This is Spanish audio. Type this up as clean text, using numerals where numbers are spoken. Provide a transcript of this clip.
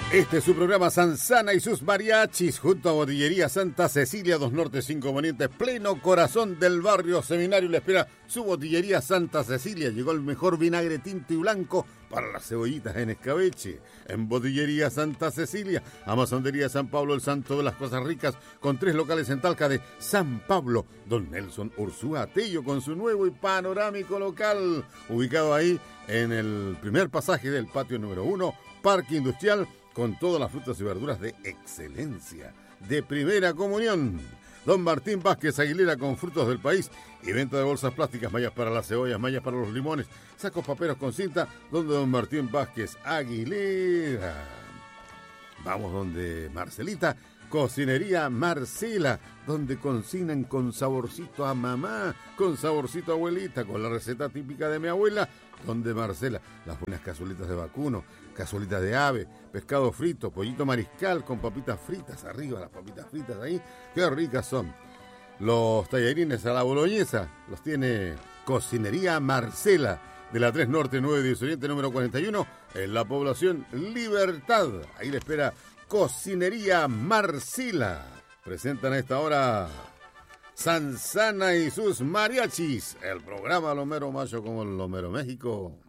Este es su programa Sansana y sus mariachis, junto a Botillería Santa Cecilia, 2 Norte 5 Poniente, pleno corazón del barrio Seminario. Le espera su Botillería Santa Cecilia. Llegó el mejor vinagre tinto y blanco para las cebollitas en escabeche. En Botillería Santa Cecilia, Amazonería San Pablo, el santo de las cosas ricas, con 3 locales en Talca de San Pablo. Don Nelson Ursúa Tello con su nuevo y panorámico local, ubicado ahí en el primer pasaje del patio número 1, Parque Industrial, con todas las frutas y verduras de excelencia, de primera comunión. Don Martín Vázquez Aguilera, con frutos del país y venta de bolsas plásticas, mallas para las cebollas, mallas para los limones, sacos paperos con cinta, donde don Martín Vázquez Aguilera. Vamos donde Marcelita, Cocinería Marcela, donde cocinan con saborcito a mamá, con saborcito a abuelita, con la receta típica de mi abuela, donde Marcela, las buenas cazuelitas de vacuno, cazuelitas de ave, pescado frito, pollito mariscal con papitas fritas arriba, las papitas fritas ahí, qué ricas son. Los tallarines a la boloñesa los tiene Cocinería Marcela, de la 3 Norte 9 de Oriente número 41, en la población Libertad. Ahí le espera Cocinería Marcela. Presentan a esta hora Sansana y sus mariachis, el programa Lomero Macho como el Lomero México.